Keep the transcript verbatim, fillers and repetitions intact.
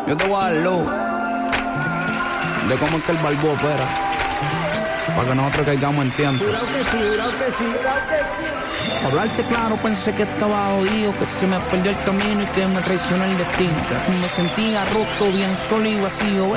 Yo te voy a dar luz de cómo es que el balbo opera, para que nosotros caigamos en tiempo. Jurado que sí, jurado que sí, jurado que sí. Para hablarte claro, pensé que estaba oído, que se me perdió el camino y que me traicionó el destino. Me sentía roto, bien solo y vacío.